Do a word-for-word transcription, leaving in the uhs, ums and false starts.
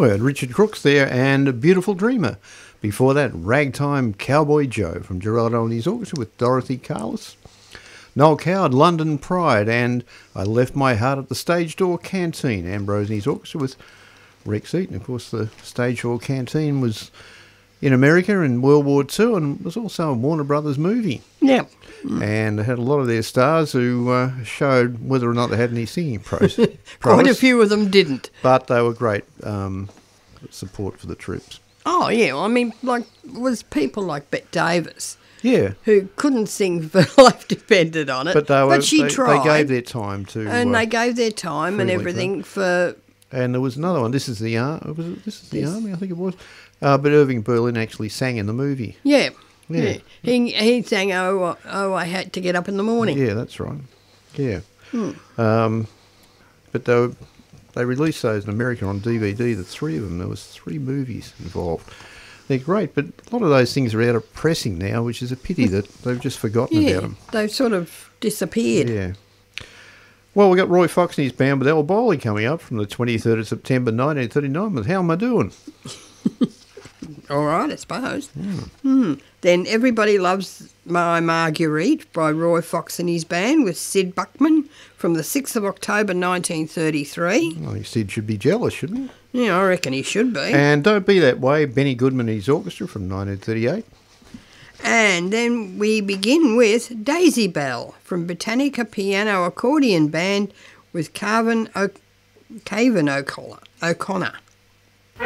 We had Richard Crooks there and A Beautiful Dreamer. Before that, Ragtime Cowboy Joe from Geraldo and his orchestra with Dorothy Carlos. Noel Coward, London Pride, and I Left My Heart at the Stage Door Canteen, Ambrose and his orchestra with Rex Eaton. Of course, the Stage Door Canteen was in America in World War Two and was also a Warner Brothers movie. Yeah. And they had a lot of their stars who uh, showed whether or not they had any singing pros. Quite a few of them didn't. But they were great um, support for the troops. Oh, yeah. I mean, like, it was people like Bette Davis Yeah. who couldn't sing for life depended on it. But, they were, but she they, tried. They gave their time to... And uh, they gave their time and freely everything for... And there was another one. This is the Army. Was it? This is the Yes. Army, I think it was. Uh, but Irving Berlin actually sang in the movie. Yeah. Yeah. Yeah. He, he sang, oh, oh, I had to get up in the morning. Yeah, that's right. Yeah. Hmm. Um, but they, were, they released those in America on D V D, the three of them. There was three movies involved. They're great, but a lot of those things are out of pressing now, which is a pity that they've just forgotten Yeah, about them. they've sort of disappeared. Yeah. Well, we've got Roy Fox and his band with Al Bowley coming up from the twenty-third of September nineteen thirty-nine with How Am I Doing? All right, I suppose. Mm. Hmm. Then Everybody Loves My Marguerite by Roy Fox and his band with Sid Buckman from the sixth of October nineteen thirty-three. Well, you Sid should be jealous, shouldn't he? Yeah, I reckon he should be. And Don't Be That Way, Benny Goodman and his orchestra from nineteen thirty-eight. And then we begin with Daisy Bell from Britannica Piano Accordion Band with Carvin o- Cavan O'Connor. O'Connor.